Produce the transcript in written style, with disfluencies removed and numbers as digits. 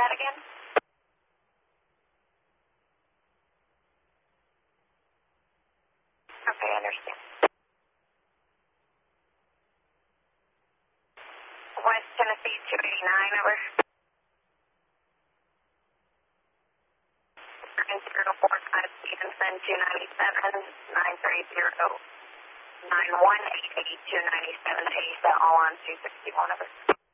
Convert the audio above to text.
that again? Okay, I understand. West Tennessee 289, over. 045 Stevenson 297 930 9188 297 ASA, all on 261, over.